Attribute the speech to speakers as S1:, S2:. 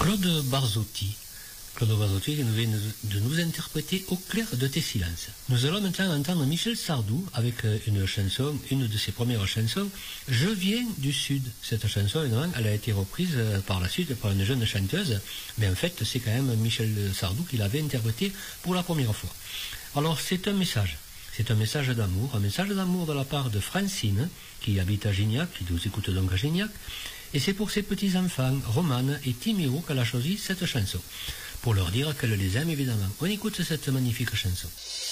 S1: Claude Barzotti. Claude Barzotti qui vient de nous interpréter Au clair de tes silences. Nous allons maintenant entendre Michel Sardou avec une chanson, une de ses premières chansons, Je viens du Sud. Cette chanson, évidemment, elle a été reprise par la suite par une jeune chanteuse, mais en fait, c'est quand même Michel Sardou qui l'avait interprétée pour la première fois. Alors, c'est un message. C'est un message d'amour de la part de Francine, qui habite à Gignac, qui nous écoute donc à Gignac, et c'est pour ses petits-enfants, Romane et Timéo, qu'elle a choisi cette chanson, pour leur dire qu'elle les aime évidemment. On écoute cette magnifique chanson.